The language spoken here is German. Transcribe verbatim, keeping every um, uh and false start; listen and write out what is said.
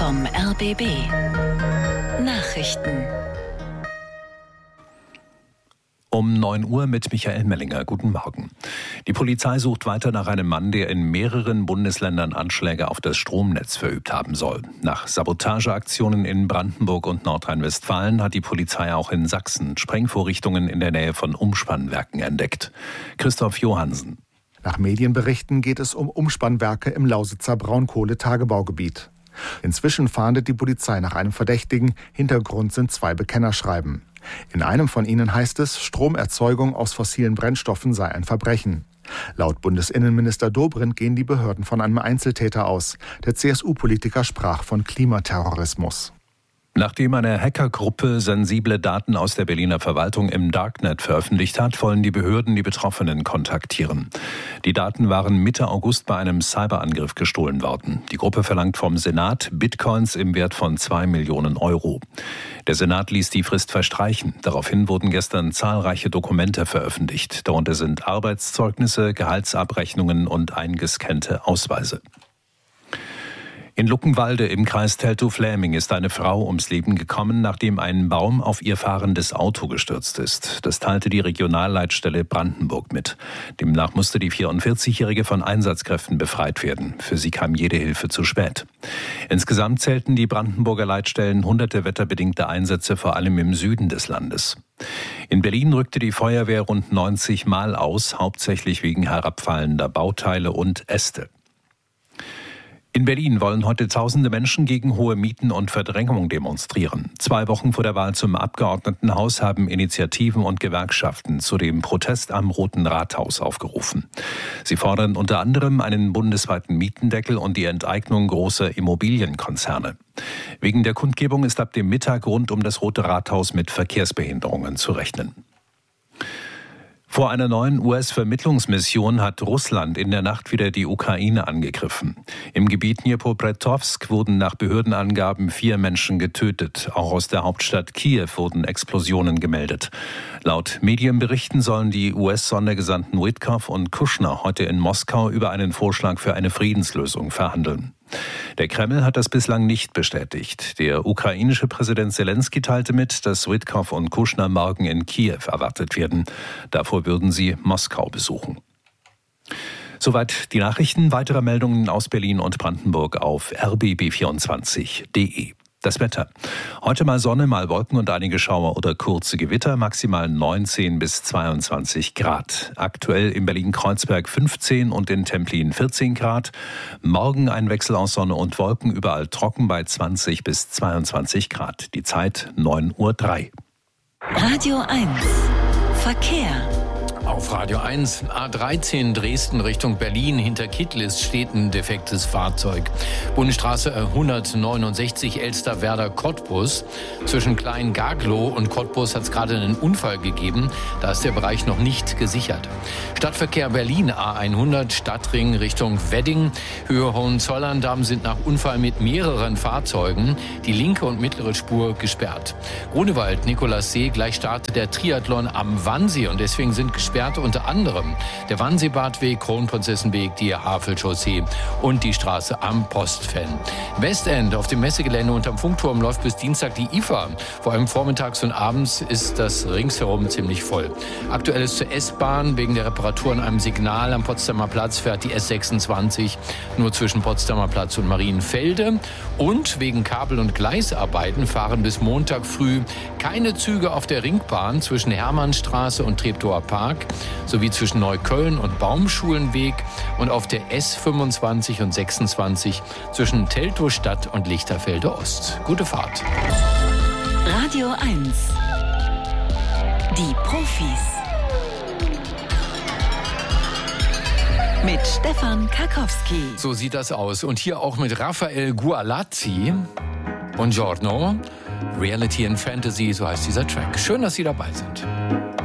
vom R B B. Nachrichten. Um neun Uhr mit Michael Mellinger. Guten Morgen. Die Polizei sucht weiter nach einem Mann, der in mehreren Bundesländern Anschläge auf das Stromnetz verübt haben soll. Nach Sabotageaktionen in Brandenburg und Nordrhein-Westfalen hat die Polizei auch in Sachsen Sprengvorrichtungen in der Nähe von Umspannwerken entdeckt. Christoph Johansen. Nach Medienberichten geht es um Umspannwerke im Lausitzer Braunkohletagebaugebiet. Inzwischen fahndet die Polizei nach einem Verdächtigen. Hintergrund sind zwei Bekennerschreiben. In einem von ihnen heißt es, Stromerzeugung aus fossilen Brennstoffen sei ein Verbrechen. Laut Bundesinnenminister Dobrindt gehen die Behörden von einem Einzeltäter aus. Der C S U-Politiker sprach von Klimaterrorismus. Nachdem eine Hackergruppe sensible Daten aus der Berliner Verwaltung im Darknet veröffentlicht hat, wollen die Behörden die Betroffenen kontaktieren. Die Daten waren Mitte August bei einem Cyberangriff gestohlen worden. Die Gruppe verlangt vom Senat Bitcoins im Wert von zwei Millionen Euro. Der Senat ließ die Frist verstreichen. Daraufhin wurden gestern zahlreiche Dokumente veröffentlicht. Darunter sind Arbeitszeugnisse, Gehaltsabrechnungen und eingescannte Ausweise. In Luckenwalde im Kreis Teltow-Fläming ist eine Frau ums Leben gekommen, nachdem ein Baum auf ihr fahrendes Auto gestürzt ist. Das teilte die Regionalleitstelle Brandenburg mit. Demnach musste die vierundvierzigjährige von Einsatzkräften befreit werden. Für sie kam jede Hilfe zu spät. Insgesamt zählten die Brandenburger Leitstellen hunderte wetterbedingte Einsätze, vor allem im Süden des Landes. In Berlin rückte die Feuerwehr rund neunzig Mal aus, hauptsächlich wegen herabfallender Bauteile und Äste. In Berlin wollen heute tausende Menschen gegen hohe Mieten und Verdrängung demonstrieren. Zwei Wochen vor der Wahl zum Abgeordnetenhaus haben Initiativen und Gewerkschaften zu dem Protest am Roten Rathaus aufgerufen. Sie fordern unter anderem einen bundesweiten Mietendeckel und die Enteignung großer Immobilienkonzerne. Wegen der Kundgebung ist ab dem Mittag rund um das Rote Rathaus mit Verkehrsbehinderungen zu rechnen. Vor einer neuen U S-Vermittlungsmission hat Russland in der Nacht wieder die Ukraine angegriffen. Im Gebiet Dnipropetrovsk wurden nach Behördenangaben vier Menschen getötet. Auch aus der Hauptstadt Kiew wurden Explosionen gemeldet. Laut Medienberichten sollen die U S-Sondergesandten Witkow und Kushner heute in Moskau über einen Vorschlag für eine Friedenslösung verhandeln. Der Kreml hat das bislang nicht bestätigt. Der ukrainische Präsident Zelensky teilte mit, dass Witkow und Kushner morgen in Kiew erwartet werden. Davor würden sie Moskau besuchen. Soweit die Nachrichten. Weitere Meldungen aus Berlin und Brandenburg auf r b b vierundzwanzig punkt d e. Das Wetter. Heute mal Sonne, mal Wolken und einige Schauer oder kurze Gewitter, maximal neunzehn bis zweiundzwanzig Grad. Aktuell in Berlin-Kreuzberg fünfzehn und in Templin vierzehn Grad. Morgen ein Wechsel aus Sonne und Wolken, überall trocken bei zwanzig bis zweiundzwanzig Grad. Die Zeit neun Uhr drei. Radio eins. Verkehr. Auf Radio eins, A dreizehn Dresden Richtung Berlin, hinter Kittlitz steht ein defektes Fahrzeug. Bundesstraße hundertneunundsechzig Elsterwerda-Cottbus. Zwischen Klein-Gaglow und Cottbus hat es gerade einen Unfall gegeben. Da ist der Bereich noch nicht gesichert. Stadtverkehr Berlin, A hundert Stadtring Richtung Wedding. Höhe Hohenzollern-Damm sind nach Unfall mit mehreren Fahrzeugen die linke und mittlere Spur gesperrt. Grunewald, Nikolassee, gleich startet der Triathlon am Wannsee und deswegen sind gesperrt unter anderem der Wannseebadweg, Kronprinzessenweg, die Havelchaussee und die Straße am Postfen. Westend auf dem Messegelände unterm Funkturm läuft bis Dienstag die I F A. Vor allem vormittags und abends ist das ringsherum ziemlich voll. Aktuell ist zur S-Bahn wegen der Reparatur an einem Signal am Potsdamer Platz fährt die S sechsundzwanzig nur zwischen Potsdamer Platz und Marienfelde. Und wegen Kabel- und Gleisarbeiten fahren bis Montag früh keine Züge auf der Ringbahn zwischen Hermannstraße und Treptower Park sowie zwischen Neukölln und Baumschulenweg und auf der S fünfundzwanzig und sechsundzwanzig zwischen Teltow Stadt und Lichterfelde Ost. Gute Fahrt. Radio eins. Die Profis. Mit Stefan Karkowski. So sieht das aus. Und hier auch mit Raphael Gualazzi. Buongiorno. Reality and Fantasy, so heißt dieser Track. Schön, dass Sie dabei sind.